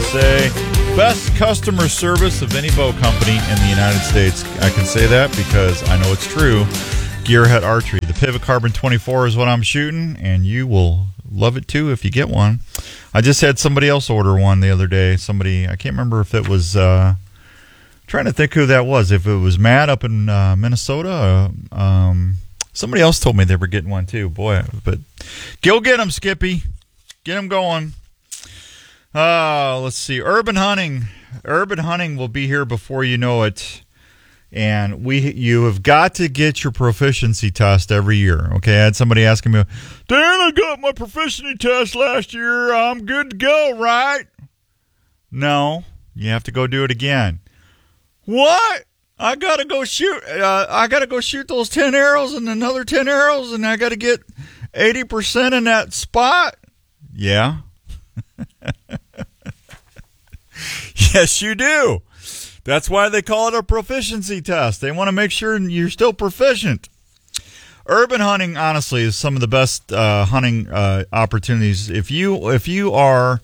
say. Best customer service of any bow company in the United States. I can say that because I know it's true. Gearhead Archery. The Pivot Carbon 24 is what I'm shooting, and you will love it too if you get one. I just had somebody else order one the other day. Somebody, I can't remember if it was, trying to think who that was. If it was Matt up in Minnesota, somebody else told me they were getting one too. Boy, but go get them, Skippy. Get them going. Let's see. Urban hunting. Urban hunting will be here before you know it. And you have got to get your proficiency test every year. Okay, I had somebody asking me, Dan, I got my proficiency test last year. I'm good to go, right? No, you have to go do it again. What? I gotta go shoot. I gotta go shoot those 10 arrows and another 10 arrows, and I gotta get 80% in that spot. Yeah. Yes, you do. That's why they call it a proficiency test. They want to make sure you're still proficient. Urban hunting, honestly, is some of the best hunting opportunities. If you are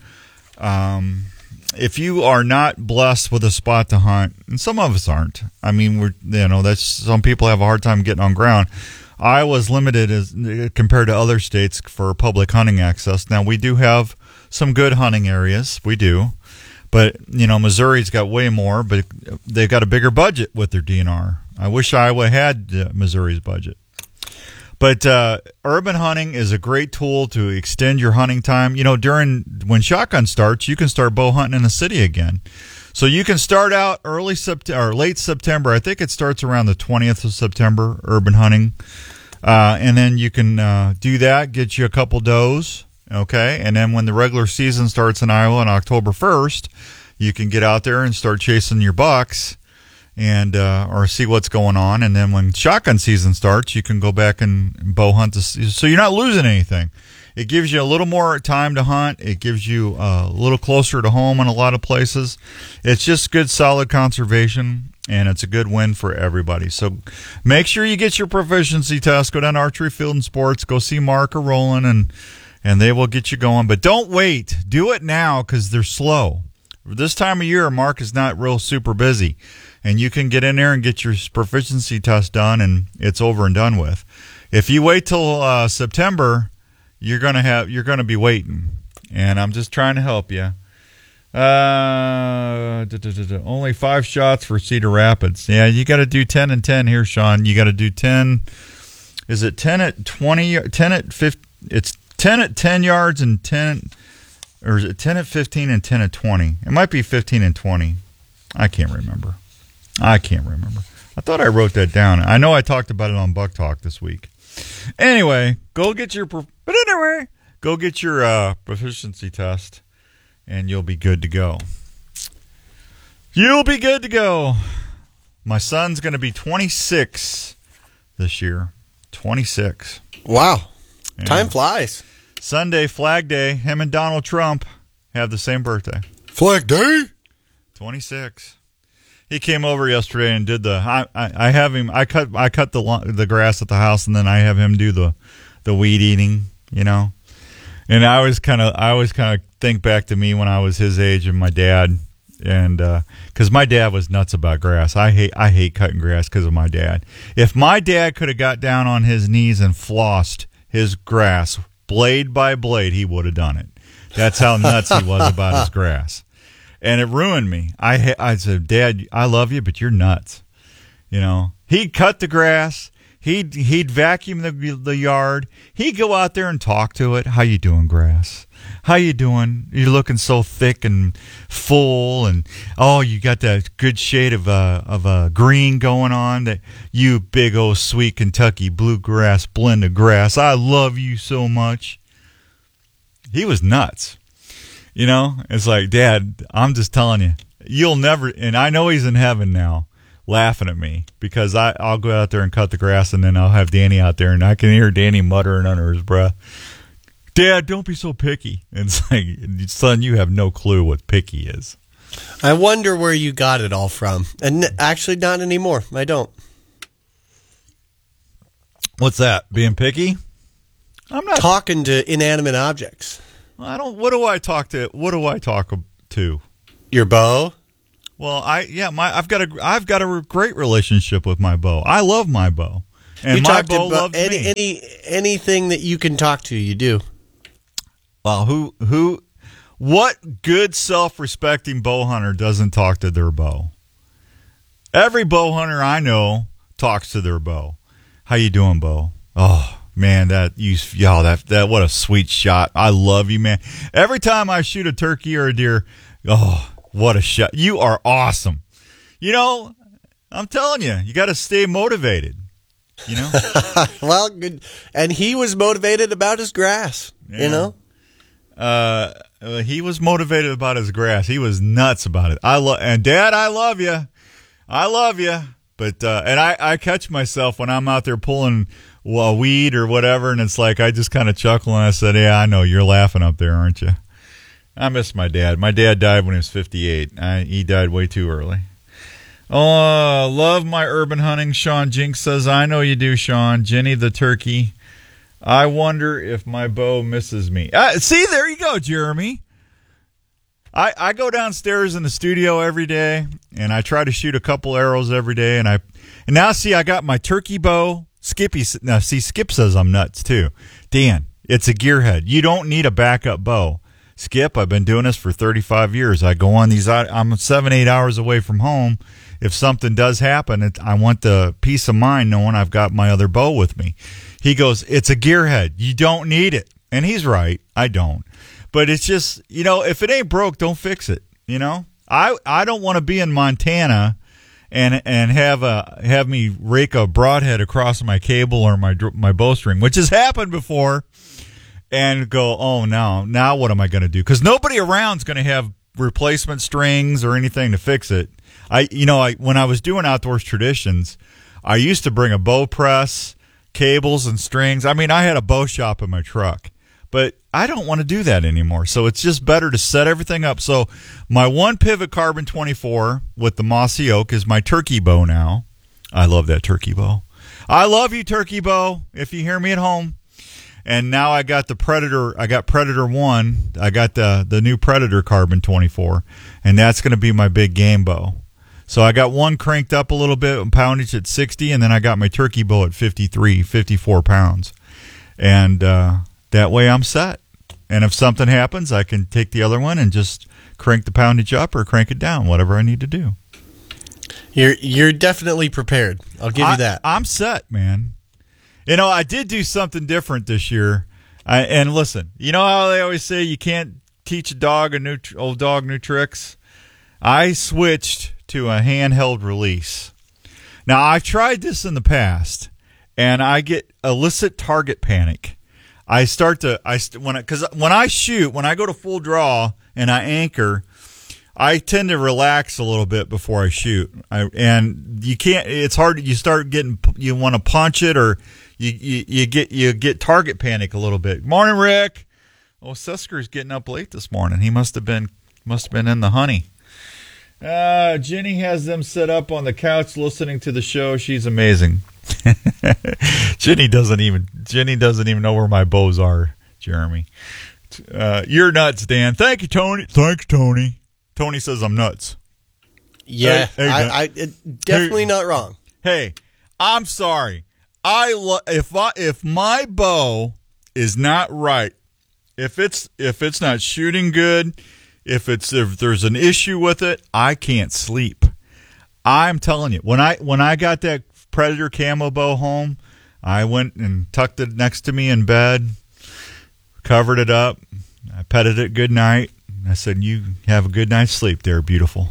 not blessed with a spot to hunt, and some of us aren't. I mean, that's some people have a hard time getting on ground. Iowa's limited as compared to other states for public hunting access. Now, we do have some good hunting areas. We do. But, Missouri's got way more, but they've got a bigger budget with their DNR. I wish Iowa had Missouri's budget. But urban hunting is a great tool to extend your hunting time. When shotgun starts, you can start bow hunting in the city again. So you can start out early September or late September. I think it starts around the 20th of September, urban hunting. And then you can do that, get you a couple does. Okay, and then when the regular season starts in Iowa on October 1st, you can get out there and start chasing your bucks and or see what's going on. And then when shotgun season starts, you can go back and bow hunt. So you're not losing anything. It gives you a little more time to hunt. It gives you a little closer to home in a lot of places. It's just good, solid conservation, and it's a good win for everybody. So make sure you get your proficiency test. Go down to Archery Field and Sports. Go see Mark or Roland, and they will get you going. But don't wait. Do it now because they're slow. This time of year, Mark is not real super busy. And you can get in there and get your proficiency test done, and it's over and done with. If you wait till September, you're gonna be waiting. And I'm just trying to help you. Only 5 shots for Cedar Rapids. Yeah, you got to do 10 and 10 here, Sean. You got to do 10. Is it 10 at 20? 10 at 50? It's 10 at 10 yards and 10, or is it 10 at 15 and 10 at 20? It might be 15 and 20. I can't remember. I thought I wrote that down. I know I talked about it on Buck Talk this week. Anyway, go get your proficiency test, and you'll be good to go. You'll be good to go. My son's going to be 26 this year. 26. Wow. Yeah. Time flies. Sunday, Flag Day. Him and Donald Trump have the same birthday. Flag Day? 26. He came over yesterday and did I have him. I cut the grass at the house, and then I have him do the weed eating. And I always kind of think back to me when I was his age and my dad, and because my dad was nuts about grass. I hate cutting grass because of my dad. If my dad could have got down on his knees and flossed his grass blade by blade, he would have done it. That's how nuts he was about his grass. And it ruined me. I said, Dad, I love you, but you're nuts. He'd cut the grass. He'd vacuum the yard. He'd go out there and talk to it. How you doing, grass? How you doing? You're looking so thick and full, and you got that good shade of a green going on. That you big old sweet Kentucky bluegrass blend of grass. I love you so much. He was nuts. It's like, Dad, I'm just telling you, you'll never, and I know he's in heaven now laughing at me because I'll go out there and cut the grass, and then I'll have Danny out there, and I can hear Danny muttering under his breath, Dad, don't be so picky. And it's like, son, you have no clue what picky is. I wonder where you got it all from. And actually, not anymore. I don't. What's that? Being picky? I'm not talking to inanimate objects. I don't. What do I talk to? Your bow? Well, I've got a great relationship with my bow. I love my bow, and my bow loves me. Anything that you can talk to, you do. Well, what good self-respecting bow hunter doesn't talk to their bow? Every bow hunter I know talks to their bow. How you doing, bow? Oh man, that what a sweet shot. I love you, man. Every time I shoot a turkey or a deer, oh, what a shot. You are awesome. You know, I'm telling you, you got to stay motivated, you know? Well, good. And he was motivated about his grass, you know? He was motivated about his grass. He was nuts about it. And Dad, I love you. I love you. But, and I catch myself when I'm out there pulling a weed or whatever, and it's like, I just kind of chuckle and I said, yeah, I know you're laughing up there, aren't you? I miss my dad. My dad died when he was 58. He died way too early. Oh, love my urban hunting. Sean Jinks says, I know you do, Sean. Jenny the turkey. I wonder if my bow misses me. See, there you go, Jeremy. I go downstairs in the studio every day, and I try to shoot a couple arrows every day. And now, see, I got my turkey bow. Now, see, Skip says I'm nuts, too. Dan, it's a gearhead. You don't need a backup bow. Skip, I've been doing this for 35 years. I go on these, I'm 7-8 hours away from home. If something does happen, I want the peace of mind knowing I've got my other bow with me. He goes, it's a gearhead. You don't need it. And he's right. I don't. But it's just, you know, if it ain't broke, don't fix it. You know, I don't want to be in Montana and have me rake a broadhead across my cable or my bowstring, which has happened before. And go, oh, no, now what am I going to do? Because nobody around is going to have replacement strings or anything to fix it. When I was doing Outdoors Traditions, I used to bring a bow press, cables, and strings. I mean, I had a bow shop in my truck, but I don't want to do that anymore. So it's just better to set everything up. So my one pivot carbon 24 with the mossy oak is my turkey bow now. I love that turkey bow. I love you, turkey bow, if you hear me at home. And now I got the Predator. I got Predator 1. I got the new Predator Carbon 24. And that's going to be my big game bow. So I got one cranked up a little bit, poundage at 60, and then I got my turkey bow at 54 pounds. And that way I'm set. And if something happens, I can take the other one and just crank the poundage up or crank it down, whatever I need to do. You're definitely prepared. I'll give you that. I'm set, man. You know, I did do something different this year. And listen, you know how they always say you can't teach a old dog new tricks? I switched to a handheld release. Now, I've tried this in the past, and I get illicit target panic. When I shoot, when I go to full draw and I anchor, I tend to relax a little bit before I shoot. And you can't. It's hard. You start getting. You want to punch it, or you get target panic a little bit. Morning, Rick. Oh, Susker's getting up late this morning. He must have been in the honey. Jenny has them set up on the couch listening to the show. She's amazing. Jenny doesn't even know where my bows are, Jeremy. You're nuts, Dan. Thank you, Tony. Thanks, Tony. Tony says I'm nuts. Yeah, hey, definitely not wrong. Hey, I'm sorry. If my bow is not right, if it's not shooting good, if there's an issue with it, I can't sleep. I'm telling you, when I got that Predator camo bow home, I went and tucked it next to me in bed, covered it up, I petted it good night. I said, "You have a good night's sleep there, beautiful."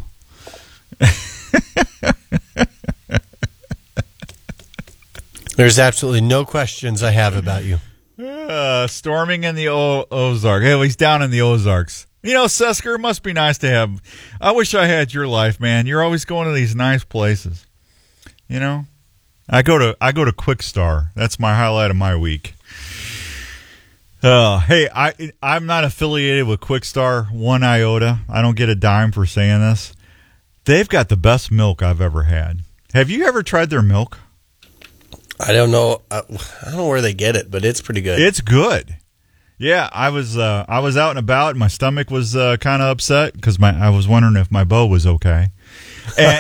There's absolutely no questions I have about you. Storming in the Ozarks. Hey, he's down in the Ozarks. You know, Sesker, it must be nice to have. I wish I had your life, man. You're always going to these nice places. You know, I go to Quickstar. That's my highlight of my week. Hey, I'm not affiliated with Quickstar one iota. I don't get a dime for saying this. They've got the best milk I've ever had. Have you ever tried their milk? I don't know. I don't know where they get it, but it's pretty good. It's good. Yeah, I was out and about. And my stomach was kind of upset because I was wondering if my bow was okay. And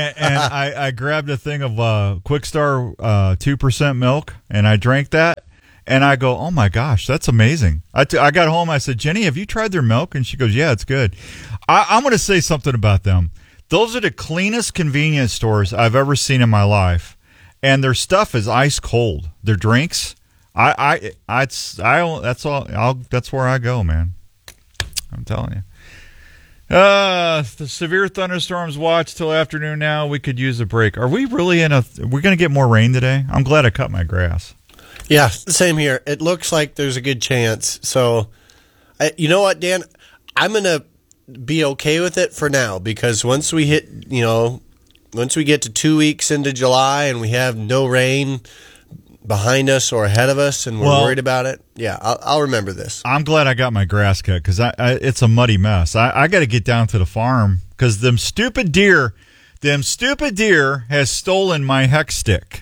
I grabbed a thing of Quick Star 2% milk, and I drank that. And I go, oh my gosh, that's amazing. I got home. I said, Jenny, have you tried their milk? And she goes, yeah, it's good. I'm going to say something about them. Those are the cleanest convenience stores I've ever seen in my life, and their stuff is ice cold. Their drinks, that's where I go, man. I'm telling you. The severe thunderstorms watch till afternoon. Now we could use a break. Are we really we're going to get more rain today? I'm glad I cut my grass. Yeah, same here. It looks like there's a good chance. So, you know what, Dan? I'm going to be okay with it for now because once we get to 2 weeks into July and we have no rain behind us or ahead of us and we're worried about it, yeah, I'll remember this. I'm glad I got my grass cut because it's a muddy mess. I got to get down to the farm because them stupid deer has stolen my hex stick.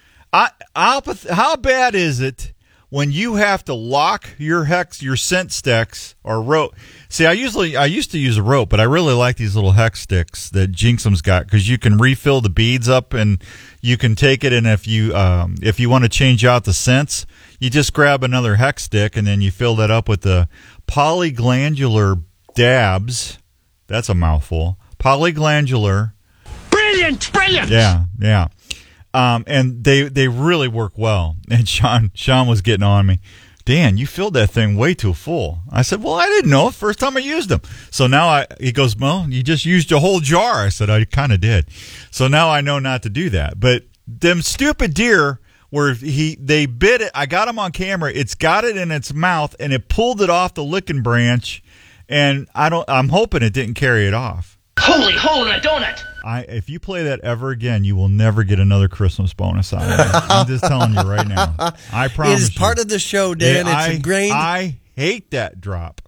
How bad is it when you have to lock your scent sticks or rope? See, I used to use a rope, but I really like these little hex sticks that Jinxum's got because you can refill the beads up and you can take it. And if you want to change out the scents, you just grab another hex stick and then you fill that up with the polyglandular dabs. That's a mouthful. Polyglandular. Brilliant! Yeah. And they really work well. And Sean was getting on me. Dan, you filled that thing way too full. I said, well, I didn't know. First time I used them. So now he goes, well, you just used a whole jar. I said, I kind of did. So now I know not to do that. But them stupid deer where they bit it. I got him on camera. It's got it in its mouth and it pulled it off the licking branch. And I'm hoping it didn't carry it off. Holy hole in a donut! If you play that ever again, you will never get another Christmas bonus out of it. I'm just telling you right now. I promise. It is part of the show, Dan. It's ingrained. I hate that drop.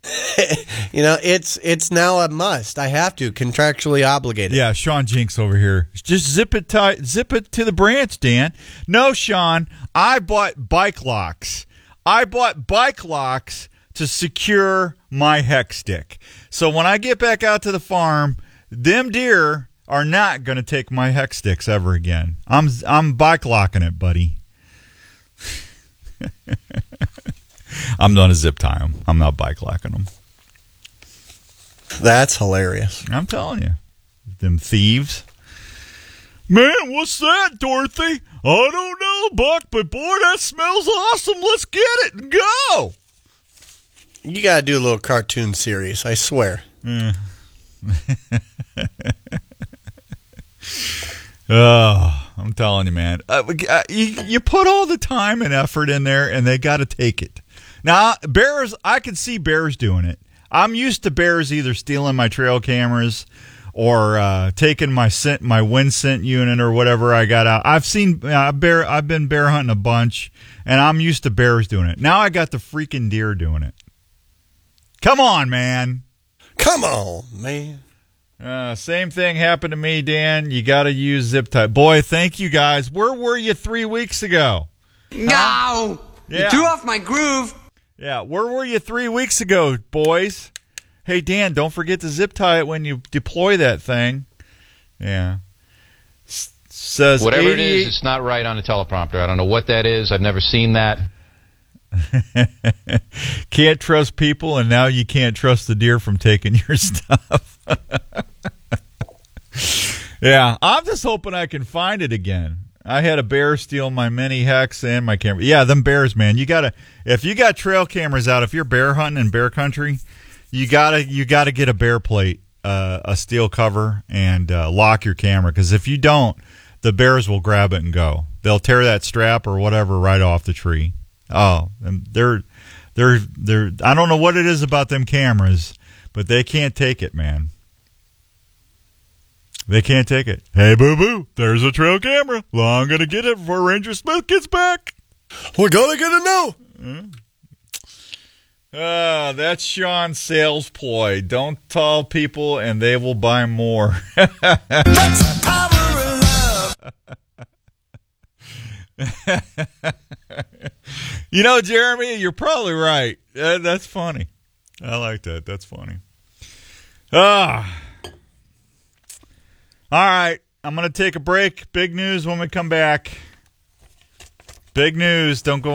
It's now a must. I have to contractually obligated. Yeah, Sean Jinx over here. Just zip it to the branch, Dan. No, Sean. I bought bike locks. To secure my hex stick. So when I get back out to the farm, them deer are not going to take my hex sticks ever again. I'm bike locking it, buddy. I'm going to zip tie them. I'm not bike locking them. That's hilarious. I'm telling you. Them thieves. Man, what's that, Dorothy? I don't know, Buck, but boy, that smells awesome. Let's get it and go. You got to do a little cartoon series, I swear. Oh, I'm telling you, man. You put all the time and effort in there, and they got to take it. Now, bears, I can see bears doing it. I'm used to bears either stealing my trail cameras or taking my wind scent unit or whatever I got out. I've been bear hunting a bunch, and I'm used to bears doing it. Now I got the freaking deer doing it. Come on, man. Same thing happened to me, Dan. You got to use zip tie. Boy, thank you guys. Where were you 3 weeks ago? No! Yeah. You threw off my groove. Yeah, where were you 3 weeks ago, boys? Hey, Dan, don't forget to zip tie it when you deploy that thing. Yeah. Says whatever it is, it's not right on the teleprompter. I don't know what that is. I've never seen that. Can't trust people, and now you can't trust the deer from taking your stuff. Yeah, I'm just hoping I can find it again. I had a bear steal my mini hex and my camera. Yeah, them bears, man. If you got trail cameras out, if you're bear hunting in bear country, you gotta get a bear plate, a steel cover, and lock your camera. Because if you don't, the bears will grab it and go. They'll tear that strap or whatever right off the tree. Oh, and they're I don't know what it is about them cameras, but they can't take it, man. They can't take it. Hey, boo-boo, there's a trail camera. Well, I'm going to get it before Ranger Smith gets back. We're going to get it now. That's Sean's sales ploy. Don't tell people and they will buy more. That's the power of love. You know, Jeremy, you're probably right. That's funny. I like that. That's funny. All right. I'm going to take a break. Big news when we come back. Big news. Don't go